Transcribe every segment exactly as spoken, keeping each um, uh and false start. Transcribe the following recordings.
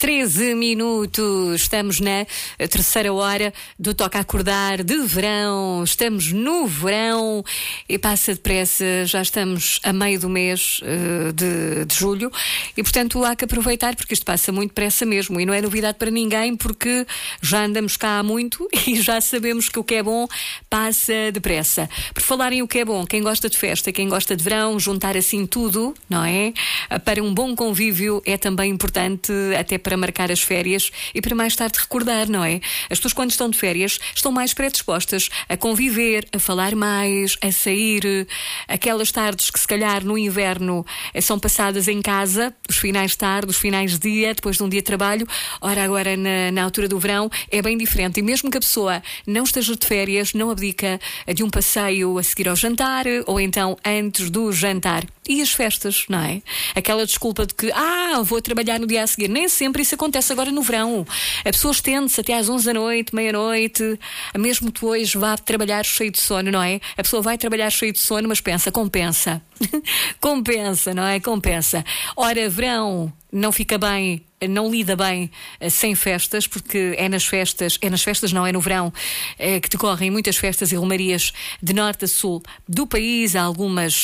treze minutos, estamos na terceira hora do Toca a Acordar de verão, estamos no verão e passa depressa, já estamos a meio do mês uh, de, de julho e portanto há que aproveitar porque isto passa muito depressa mesmo e não é novidade para ninguém porque já andamos cá há muito e já sabemos que o que é bom passa depressa. Por falar em o que é bom, quem gosta de festa, quem gosta de verão, juntar assim tudo, não é? Para um bom convívio é também importante até para para marcar as férias e para mais tarde recordar, não é? As pessoas quando estão de férias estão mais predispostas a conviver, a falar mais, a sair. Aquelas tardes que se calhar no inverno são passadas em casa, os finais de tarde, os finais de dia, depois de um dia de trabalho. Ora, agora na, na altura do verão é bem diferente e mesmo que a pessoa não esteja de férias, não abdica de um passeio a seguir ao jantar ou então antes do jantar. E as festas, não é? Aquela desculpa de que, ah, vou trabalhar no dia a seguir. Nem sempre isso acontece agora no verão. A pessoa estende-se até às onze da noite, meia-noite, mesmo que hoje vá trabalhar cheio de sono, não é? A pessoa vai trabalhar cheio de sono, mas pensa, compensa. Compensa, não é? Compensa. Ora, verão não fica bem, não lida bem uh, sem festas, porque é nas festas, é nas festas, não é no verão, uh, que decorrem muitas festas e romarias de norte a sul do país, há algumas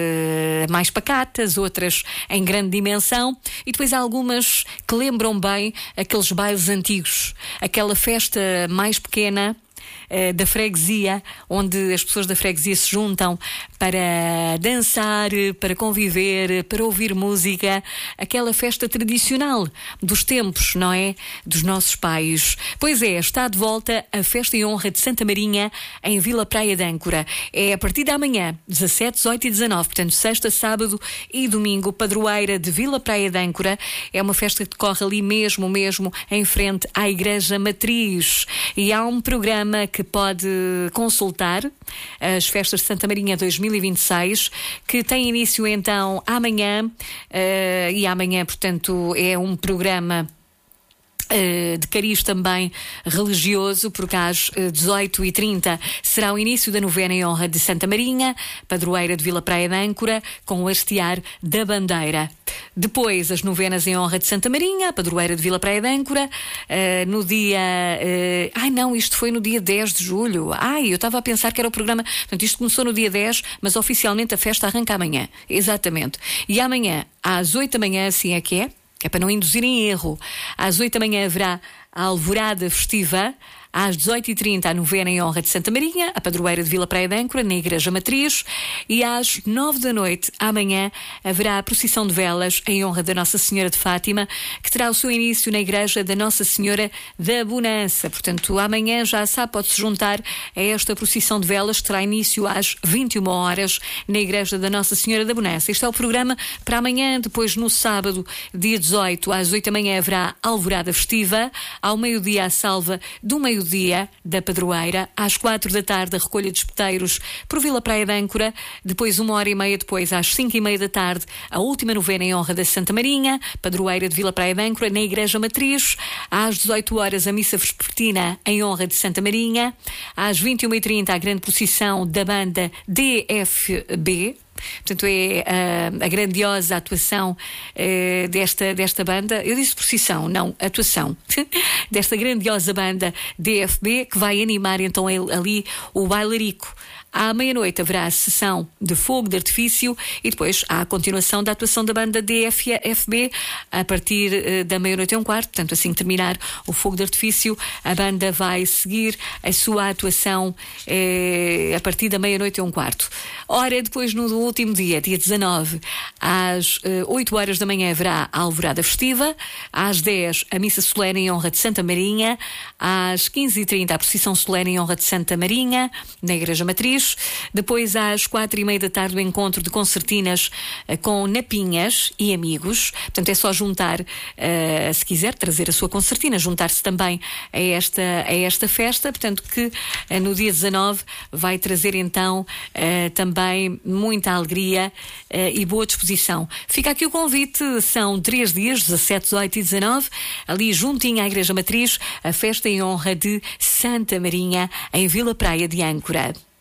uh, mais pacatas, outras em grande dimensão, e depois há algumas que lembram bem aqueles bailes antigos, aquela festa mais pequena da freguesia, onde as pessoas da freguesia se juntam para dançar, para conviver, para ouvir música, aquela festa tradicional dos tempos, não é? Dos nossos pais. Pois é, está de volta a Festa e Honra de Santa Marinha em Vila Praia de Âncora. É a partir de amanhã, dezassete, dezoito e dezanove, portanto sexta, sábado e domingo, padroeira de Vila Praia de Âncora. É uma festa que decorre ali mesmo, mesmo em frente à Igreja Matriz. E há um programa que pode consultar, as Festas de Santa Marinha dois mil e vinte e seis, que tem início então amanhã, uh, e amanhã, portanto, é um programa Uh, de cariz também religioso, porque às uh, dezoito e trinta será o início da novena em honra de Santa Marinha, padroeira de Vila Praia de Âncora, com o hastear da bandeira. Depois as novenas em honra de Santa Marinha, padroeira de Vila Praia de Âncora, uh, no dia... Uh, ai não, isto foi no dia dez de julho. Ai, eu estava a pensar que era o programa... Portanto, isto começou no dia dez, mas oficialmente a festa arranca amanhã. Exatamente. E amanhã, às oito da manhã, assim é que é, é para não induzir em erro. Às oito da manhã haverá a alvorada festiva. Às dezoito e trinta, a novena em honra de Santa Marinha, a padroeira de Vila Praia de Âncora, na Igreja Matriz. E às nove da noite, amanhã, haverá a procissão de velas em honra da Nossa Senhora de Fátima, que terá o seu início na Igreja da Nossa Senhora da Bonança. Portanto, amanhã, já sabe, pode-se juntar a esta procissão de velas, que terá início às vinte e uma horas, na Igreja da Nossa Senhora da Bonança. Este é o programa para amanhã. Depois, no sábado, dia dezoito, às oito da manhã, haverá a alvorada festiva. Ao meio-dia, a salva do meio dia da padroeira, às quatro da tarde a recolha de espeteiros por Vila Praia de Âncora, depois uma hora e meia depois às cinco e meia da tarde a última novena em honra da Santa Marinha, padroeira de Vila Praia de Âncora, na Igreja Matriz. Às dezoito horas a missa vespertina em honra de Santa Marinha. Às vinte e uma e trinta a grande procissão da banda D F B. Portanto, é a, a grandiosa atuação uh, desta, desta banda. Eu disse procissão, não, atuação. Desta grandiosa banda D F B, que vai animar então ali o bailarico. À meia-noite haverá a sessão de fogo de artifício e depois há a continuação da atuação da banda D F B a partir uh, da meia-noite e um quarto. Portanto, assim que terminar o fogo de artifício, a banda vai seguir a sua atuação uh, a partir da meia-noite e um quarto. Ora, depois no último dia, dia dezanove, às uh, oito horas da manhã haverá a alvorada festiva, às dez a missa solene em honra de Santa Marinha, às quinze e trinta a procissão solene em honra de Santa Marinha, na Igreja Matriz. Depois às quatro e meia da tarde o encontro de concertinas uh, com napinhas e amigos. Portanto, é só juntar, uh, se quiser trazer a sua concertina, juntar-se também a esta, a esta festa. Portanto, que uh, no dia dezanove vai trazer então uh, também muita alegria uh, e boa disposição. Fica aqui o convite, são três dias, dezassete, dezoito e dezanove, ali juntinho à Igreja Matriz, a festa em honra de Santa Marinha em Vila Praia de Âncora.